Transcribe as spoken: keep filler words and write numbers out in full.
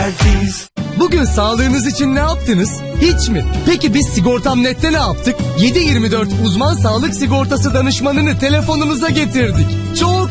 Pertiz. Bugün sağlığınız için ne yaptınız? Hiç mi? Peki biz Sigortam Net'te ne yaptık? yedi yirmi dört uzman sağlık sigortası danışmanını telefonunuza getirdik. Çok